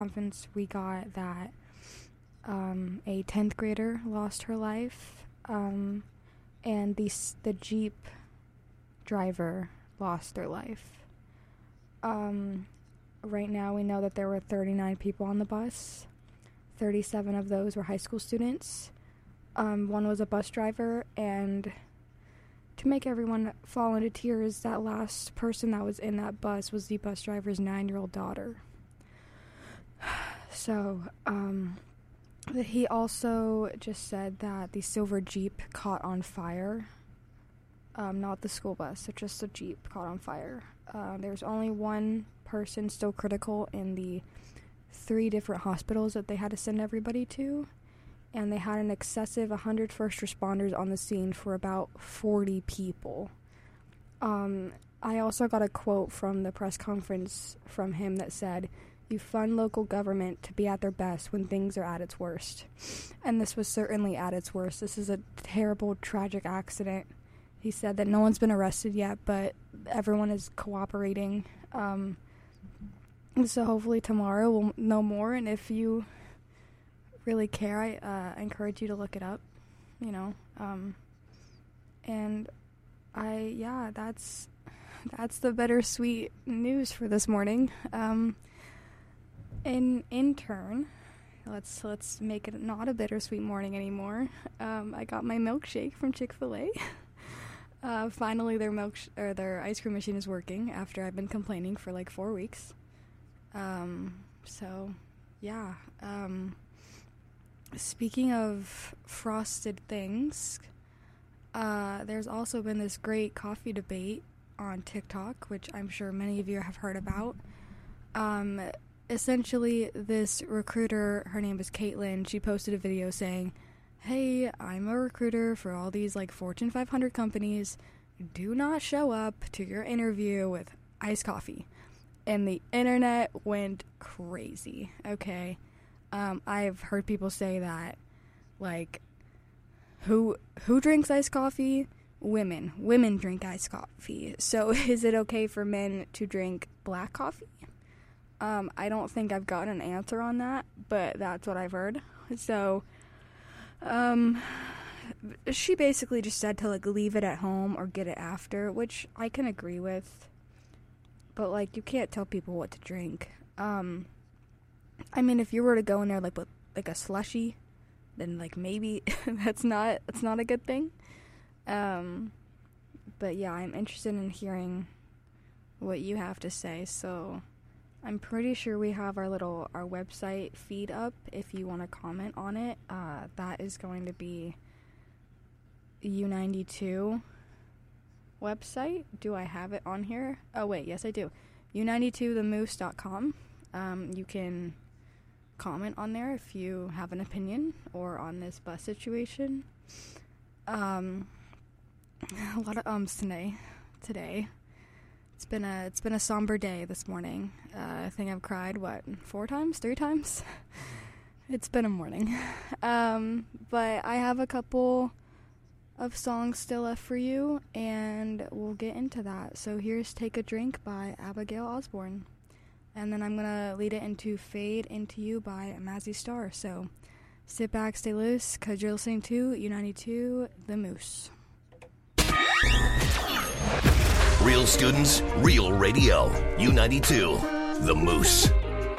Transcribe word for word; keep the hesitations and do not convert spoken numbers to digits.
conference we got that um, a tenth grader lost her life, um, and the, the Jeep driver lost their life. Um, right now we know that there were thirty-nine people on the bus. thirty-seven of those were high school students. Um, one was a bus driver, and to make everyone fall into tears, that last person that was in that bus was the bus driver's nine-year-old daughter. So, um, he also just said that the silver Jeep caught on fire. Um, not the school bus, so just the Jeep caught on fire. Uh, there's only one person still critical in the three different hospitals that they had to send everybody to, and they had an excessive one hundred first responders on the scene for about forty people. Um, I also got a quote from the press conference from him that said, "You fund local government to be at their best when things are at its worst." And this was certainly at its worst. This is a terrible, tragic accident. He said that no one's been arrested yet, but everyone is cooperating. Um, so hopefully tomorrow we'll know more, and if you really care, I uh, encourage you to look it up, you know. Um, and I, yeah, that's that's the bittersweet news for this morning. Um, in in turn, let's let's make it not a bittersweet morning anymore. Um, I got my milkshake from Chick-fil-A. Uh, finally, their milk sh- or their ice cream machine is working after I've been complaining for like four weeks. Um, so, yeah. Um, speaking of frosted things, uh, there's also been this great coffee debate on TikTok, which I'm sure many of you have heard about. Um, essentially, this recruiter, her name is Caitlin, she posted a video saying, "Hey, I'm a recruiter for all these, like, Fortune five hundred companies. Do not show up to your interview with iced coffee." And the internet went crazy, okay? Um, I've heard people say that, like, who who drinks iced coffee? Women. Women drink iced coffee. So is it okay for men to drink black coffee? Um, I don't think I've gotten an answer on that, but that's what I've heard. So... Um, she basically just said to, like, leave it at home or get it after, which I can agree with, but, like, you can't tell people what to drink. Um, I mean, if you were to go in there, like, with, like, a slushie, then, like, maybe that's not, that's not a good thing. Um, but, yeah, I'm interested in hearing what you have to say, so... I'm pretty sure we have our little, our website feed up if you want to comment on it. Uh, that is going to be U ninety-two website. Do I have it on here? Oh, wait, yes, I do. U ninety-two the moose dot com. Um, you can comment on there if you have an opinion or on this bus situation. Um, a lot of ums today. Today. It's been a it's been a somber day this morning. Uh, I think I've cried, what, four times? Three times? It's been a morning. Um, but I have a couple of songs still left for you, and we'll get into that. So here's Take a Drink by Abigail Osborne. And then I'm going to lead it into Fade Into You by Mazzy Star. So sit back, stay loose, because you're listening to U ninety-two The Moose. Real students, real radio. U ninety-two, The Moose.